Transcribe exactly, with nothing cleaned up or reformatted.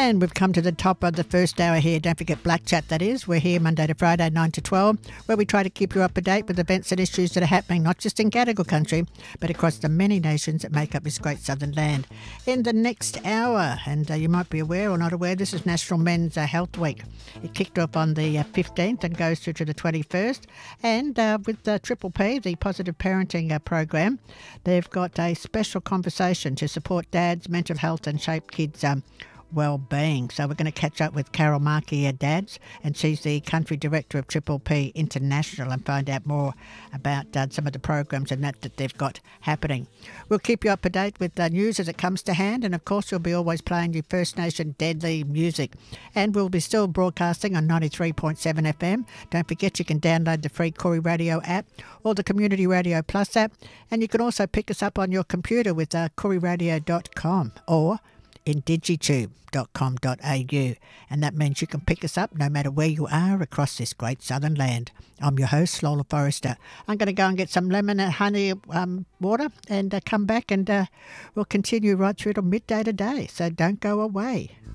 And we've come to the top of the first hour here. Don't forget Black Chat, that is. We're here Monday to Friday, nine to twelve, where we try to keep you up to date with events and issues that are happening not just in Gadigal country, but across the many nations that make up this great southern land. In the next hour, and uh, you might be aware or not aware, this is National Men's uh, Health Week. It kicked off on the uh, fifteenth and goes through to the twenty-first. And uh, with the Triple P, the Positive Parenting uh, program, they've got a special conversation to support dads' mental health and shape kids' um, well-being. So we're going to catch up with Carol Markey at Dads, and she's the Country Director of Triple P International, and find out more about uh, some of the programs and that that they've got happening. We'll keep you up to date with the news as it comes to hand, and of course we'll be always playing you First Nation deadly music. And we'll be still broadcasting on ninety-three point seven F M. Don't forget you can download the free Koori Radio app or the Community Radio Plus app, and you can also pick us up on your computer with uh, koori radio dot com or in digitube dot com dot a u, and that means you can pick us up no matter where you are across this great southern land. I'm your host, Lola Forrester. I'm going to go and get some lemon and honey um, water and uh, come back, and uh, we'll continue right through till midday today, so don't go away.